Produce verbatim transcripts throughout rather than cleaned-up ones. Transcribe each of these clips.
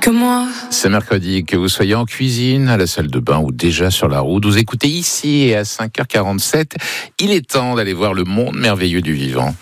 que moi. C'est mercredi, que vous soyez en cuisine, à la salle de bain ou déjà sur la route, vous écoutez ici et à cinq heures quarante-sept, il est temps d'aller voir le monde merveilleux du vivant.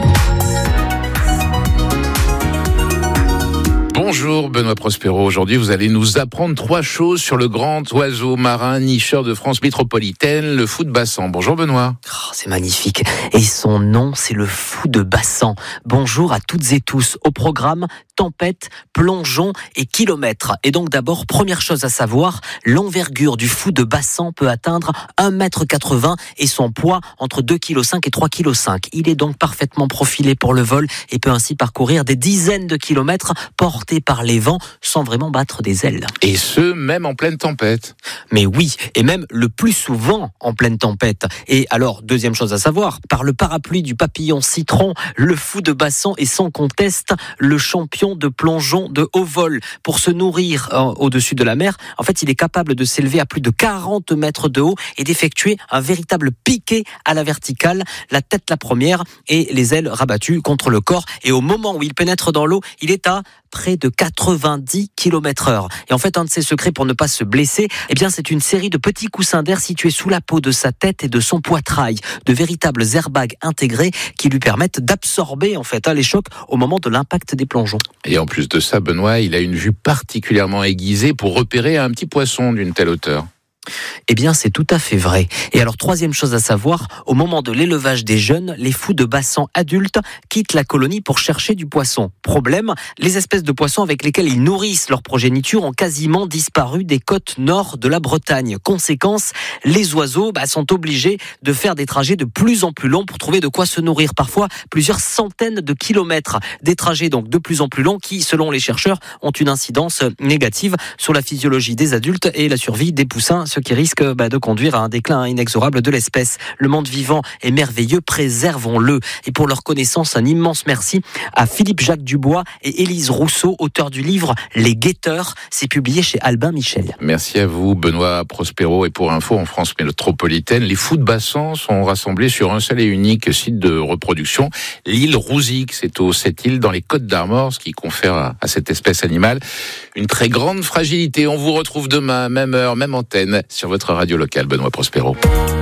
Bonjour Benoît Prospero, aujourd'hui vous allez nous apprendre trois choses sur le grand oiseau marin nicheur de France métropolitaine, le fou de Bassan. Bonjour Benoît. Oh, c'est magnifique. Et son nom, c'est le fou de Bassan. Bonjour à toutes et tous. Au programme, tempête, plongeon et kilomètres. Et donc d'abord, première chose à savoir, l'envergure du fou de Bassan peut atteindre un mètre quatre-vingts et son poids entre deux virgule cinq kilos et trois virgule cinq kilos. Il est donc parfaitement profilé pour le vol et peut ainsi parcourir des dizaines de kilomètres portés par les vents sans vraiment battre des ailes. Et ce, même en pleine tempête. Mais oui, et même le plus souvent en pleine tempête. Et alors, deuxième chose à savoir, par le parapluie du papillon citron, le fou de Bassan est sans conteste le champion de plongeon de haut vol. Pour se nourrir euh, au-dessus de la mer, en fait, il est capable de s'élever à plus de quarante mètres de haut et d'effectuer un véritable piqué à la verticale, la tête la première et les ailes rabattues contre le corps. Et au moment où il pénètre dans l'eau, il est à près de quatre-vingt-dix kilomètres heure. Et en fait, un de ses secrets pour ne pas se blesser, eh bien, c'est une série de petits coussins d'air situés sous la peau de sa tête et de son poitrail, de véritables airbags intégrés qui lui permettent d'absorber en fait les chocs au moment de l'impact des plongeons. Et en plus de ça, Benoît, il a une vue particulièrement aiguisée pour repérer un petit poisson d'une telle hauteur. Eh bien, c'est tout à fait vrai. Et alors, troisième chose à savoir, au moment de l'élevage des jeunes, les fous de Bassan adultes quittent la colonie pour chercher du poisson. Problème, les espèces de poissons avec lesquelles ils nourrissent leur progéniture ont quasiment disparu des côtes nord de la Bretagne. Conséquence, les oiseaux bah, sont obligés de faire des trajets de plus en plus longs pour trouver de quoi se nourrir. Parfois, plusieurs centaines de kilomètres. Des trajets donc de plus en plus longs qui, selon les chercheurs, ont une incidence négative sur la physiologie des adultes et la survie des poussins, ce qui risque bah, de conduire à un déclin inexorable de l'espèce. Le monde vivant est merveilleux, préservons-le. Et pour leur connaissance, un immense merci à Philippe-Jacques Dubois et Élise Rousseau, auteurs du livre Les Guetteurs. C'est publié chez Albin Michel. Merci à vous, Benoît Prospero. Et pour info, en France métropolitaine, les fous de Bassan sont rassemblés sur un seul et unique site de reproduction, l'île Rouzic. C'est aux sept îles dans les Côtes d'Armor, ce qui confère à, à cette espèce animale une très grande fragilité. On vous retrouve demain, même heure, même antenne, sur votre radio locale, Benoît Prospero.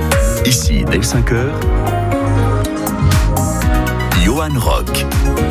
Ici, dès cinq heures, Johan Rock.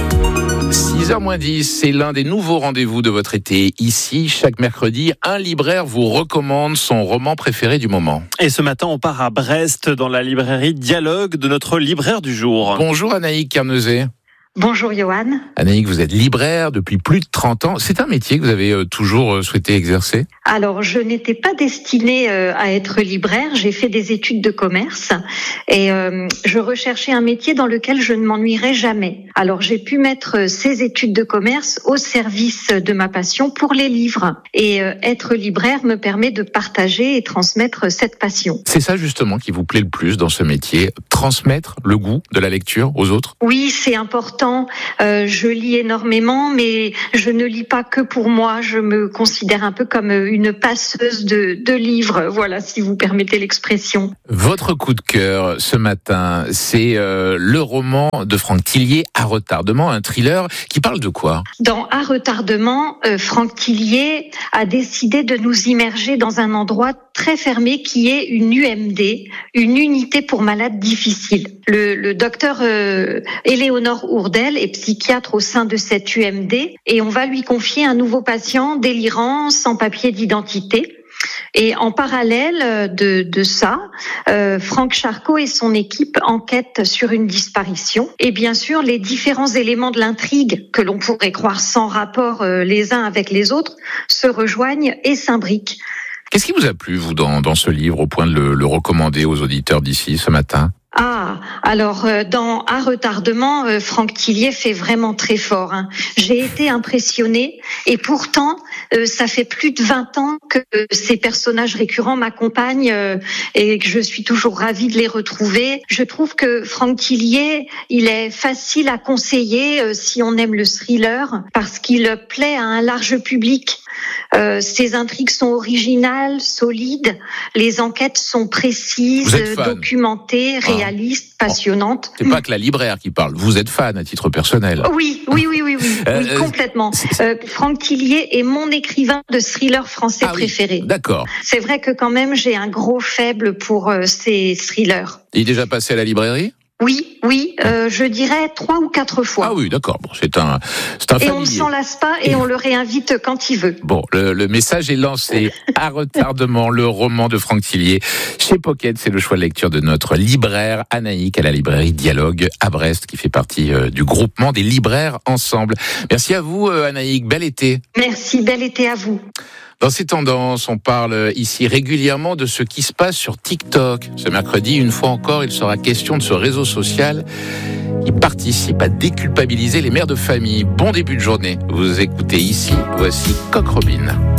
six heures moins dix, c'est l'un des nouveaux rendez-vous de votre été. Ici, chaque mercredi, un libraire vous recommande son roman préféré du moment. Et ce matin, on part à Brest, dans la librairie Dialogue de notre libraire du jour. Bonjour Anaïque Carnezet. Bonjour Johan. Anaïque, vous êtes libraire depuis plus de trente ans. C'est un métier que vous avez toujours souhaité exercer ? Alors, je n'étais pas destinée à être libraire. J'ai fait des études de commerce et euh, je recherchais un métier dans lequel je ne m'ennuierais jamais. Alors, j'ai pu mettre ces études de commerce au service de ma passion pour les livres. Et euh, être libraire me permet de partager et transmettre cette passion. C'est ça justement qui vous plaît le plus dans ce métier, transmettre le goût de la lecture aux autres ? Oui, c'est important. Euh, je lis énormément, mais je ne lis pas que pour moi. Je me considère un peu comme une passeuse de, de livres, voilà, si vous permettez l'expression. Votre coup de cœur ce matin, c'est euh, le roman de Franck Tillier, À retardement, un thriller qui parle de quoi ? Dans À retardement, euh, Franck Tillier a décidé de nous immerger dans un endroit très fermé qui est une U M D, une unité pour malades difficiles. Le, le docteur euh, Éléonore Ourdel est psychiatre au sein de cette U M D et on va lui confier un nouveau patient délirant, sans papier d'identité. Et en parallèle de, de ça, euh, Franck Charcot et son équipe enquêtent sur une disparition. Et bien sûr, les différents éléments de l'intrigue que l'on pourrait croire sans rapport euh, les uns avec les autres se rejoignent et s'imbriquent. Qu'est-ce qui vous a plu, vous, dans, dans ce livre, au point de le, le recommander aux auditeurs d'ici ce matin ? Ah, alors euh, dans À retardement, euh, Franck Tillier fait vraiment très fort. Hein. J'ai été impressionnée et pourtant, euh, ça fait plus de vingt ans que euh, ces personnages récurrents m'accompagnent euh, et que je suis toujours ravie de les retrouver. Je trouve que Franck Tillier, il est facile à conseiller euh, si on aime le thriller parce qu'il plaît à un large public. Euh, ces intrigues sont originales, solides. Les enquêtes sont précises, documentées, réalistes, ah. passionnantes. C'est pas que la libraire qui parle. Vous êtes fan à titre personnel. Oui, oui, oui, oui, oui, euh, oui complètement. Euh, Franck Tillier est mon écrivain de thriller français ah, préféré. Oui, d'accord. C'est vrai que quand même j'ai un gros faible pour euh, ces thrillers. Il est déjà passé à la librairie ? Oui, oui, euh, je dirais trois ou quatre fois. Ah oui, d'accord. Bon, c'est un, c'est un familier. Et on ne s'en lasse pas et on le réinvite quand il veut. Bon, le, le message est lancé. À retardement, le roman de Franck Tillier chez Pocket, c'est le choix de lecture de notre libraire Anaïk à la librairie Dialogue à Brest, qui fait partie euh, du groupement des libraires ensemble. Merci à vous, euh, Anaïk. Bel été. Merci, bel été à vous. Dans ces tendances, on parle ici régulièrement de ce qui se passe sur TikTok. Ce mercredi, une fois encore, il sera question de ce réseau social qui participe à déculpabiliser les mères de famille. Bon début de journée. Vous écoutez ici, voici Coq Robin.